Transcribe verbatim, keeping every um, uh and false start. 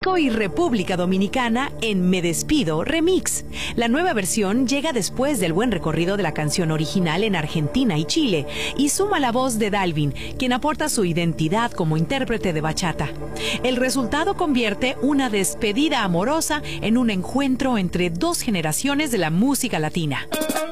México y República Dominicana en Me Despido Remix. La nueva versión llega después del buen recorrido de la canción original en Argentina y Chile y suma la voz de Dalvin, quien aporta su identidad como intérprete de bachata. El resultado convierte una despedida amorosa en un encuentro entre dos generaciones de la música latina.